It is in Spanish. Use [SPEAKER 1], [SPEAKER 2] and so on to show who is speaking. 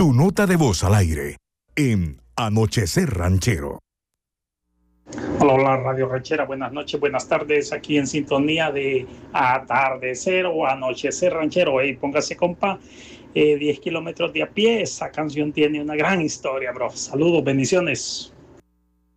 [SPEAKER 1] tu nota de voz al aire en Anochecer Ranchero.
[SPEAKER 2] Hola, hola, Radio Ranchera, buenas noches, buenas tardes, aquí en sintonía de Atardecer o Anochecer Ranchero. Hey, póngase, compa, 10 kilómetros de a pie, esa canción tiene una gran historia, bro. Saludos, bendiciones.